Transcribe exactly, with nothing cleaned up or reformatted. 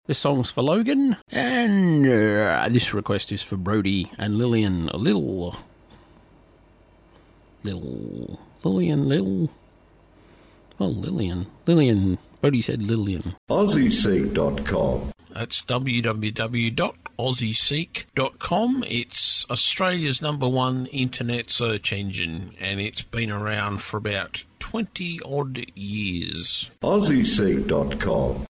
This song's for Logan, and uh, this request is for Brody and Lillian. A little, little, Lillian, little, well, Lillian, Lillian, Brody said Lillian. Aussie Seek dot com. That's w w w dot aussie seek dot com. It's Australia's number one internet search engine, and it's been around for about twenty odd years. Aussie Seek dot com.